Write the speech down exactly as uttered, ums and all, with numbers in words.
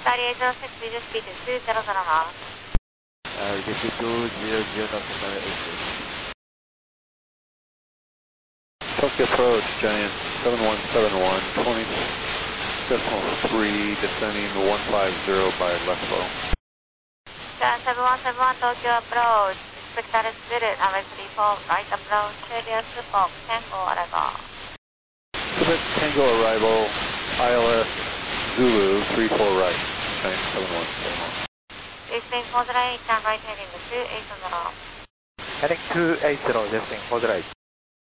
Retaliation six, visual speed two zero zero knots. Uh, Retaliation two zero zero knots, Tokyo approach, Giant seven one seven one, twenty decimal three, descending one five zero by left low. Giant seven one seven one, Tokyo approach, expect that is spirit, number three four, right approach, radius Fox, Tango arrival. Quebec Tango arrival, I L S Zulu three four right, Giant seven one seven one. Descending four eight, turn right heading two eight zero. Heading two eight zero, descending four right.